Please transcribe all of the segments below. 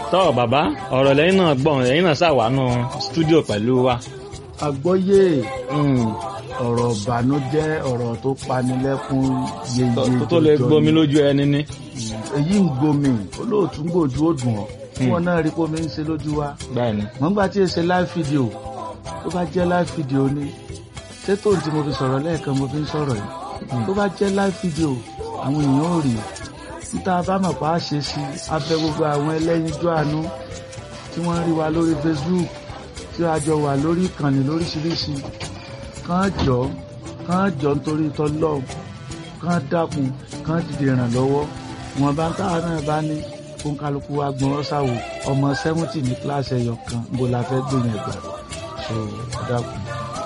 tọ́ bàbá ọ̀rọ̀ lẹ́yìn náà gbọ̀n lẹ́yìn náà ṣàwánú stúdíò pẹ̀lú wa. àgbọ́yé ọ̀rọ̀ ìbànújẹ́ ọ̀rọ̀ tó panilẹ́kún yeye tó lè gbomi lójú ẹni ní. èyí ń gbomi olóòtú ń gbòjú ó dùn ọ́ tí wọ́n náà rí pómi ń ṣe lójú wa. bẹ́ẹ̀ni. mọ̀ngbà tí èsè live video tó bá jẹ́ live video ni ṣètò tí mo fi sọ̀rọ̀ lẹ́ẹ̀kan mo fi ń sọ̀rọ̀ yìí tó bá jẹ́ live video àwọn èèyàn ò rí níta bá mọ̀ pa á ṣe sí abẹ́ gbogbo àwọn ẹlẹ́yinjú àánú tí wọ́n rí wa lórí Facebook tí a jọ wà lórí ìkànnì lóríṣiríṣi kàn jọ nítorí tọ́lọ́ kàn dákun kàn dìde ìrànlọ́wọ́ wọn bá ń táwa náà bá ní fún kálukú wa gbọ́n ọ́sàwò ọmọ 70 ní kíláàsì ẹ̀yọ̀ kan bó la fẹ́ gbìyànjú ẹ̀gbà so dákun.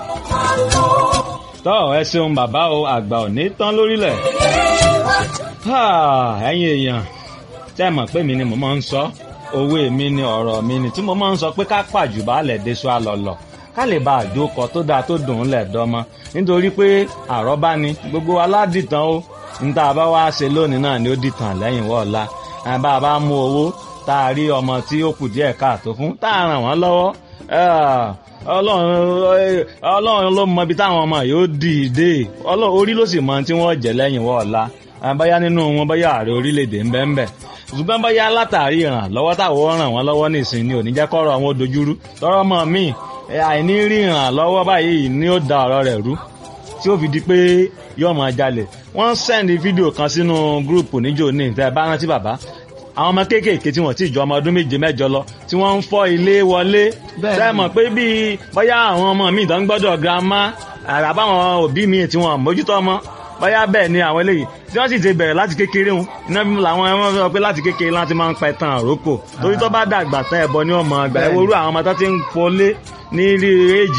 tọ́ ẹ ṣeun bàbá o àgbà ò ní tán lórílẹ̀. ẹ̀yin èèyàn tẹ́ mọ̀ pé mi ni mo máa ń sọ òwe mi ni ọ̀rọ̀ mi ni tí mo máa ń sọ pé ká pàjù baálẹ̀ déṣọ àlọ́lọ̀ ká lè bá àjókọ tó dáa tó dùn ún lẹ̀ dọ́mọ nítorí pé àrọ́bá ni gbogbo aládìtàn ó níta bá wá ṣe lónìí náà ni ó dìtàn lẹ́yìn wọ́ọ̀la bá a bá mú owó tá a rí ọmọ tí ó kù díẹ̀ káàtó fún tá a ràn wọ́n lọ́wọ́ ọlọ́run ló mọ ibi táwọn ọmọ yóò dìde orí ló sì mọ tí wọ́n jẹ́ lẹ́yìn wọ́ọ̀la báyá nínú wọn báyá ààrẹ orílẹ̀-èdè ń bẹ́ẹ̀ bẹ́ẹ̀ ṣùgbọ́n báyá látàrí ìrànlọ́wọ́ táwọn ràn wọ́n lọ́wọ́ nìsín ni ò ní jẹ́ kọ́rọ̀ àwọn dojúrú tọ́rọ́ mọ́ mi àìní rí ìrànlọ́wọ́ báyìí ni ó da ọ̀rọ̀ rẹ̀ rú tí ó fi di pé yóò máa jalè wọ́n sẹ́ndì fídíò kan sínú gúrùpù níjó ní ìtẹ́ bá rántí bàbá àwọn ọmọ kéékèèké tí wọ́n ti jọ ọmọ ọdún 7-8 lọ tí wọ́n ń fọ́ ilé wọlé sẹ́mọ̀ pé bíi bóyá àwọn ọmọ mi ìdán gbọ́dọ̀ girama àbáwọn òbí mi tí wọ́n mójútó ọmọ bóyá bẹ́ẹ̀ ni àwọn eléyìí tí wọ́n sì ti bẹ̀rẹ̀ láti kékeré wọn iná bí làwọn ẹmọ sọ pé láti kékeré láti máa ń pa ẹ̀tàn àrókò torí tó bá dàgbà tán ẹ̀bọ ní ọmọ àgbà ẹ̀wòrú àwọn ọmọ tó ti ń fọlé ní rí èjì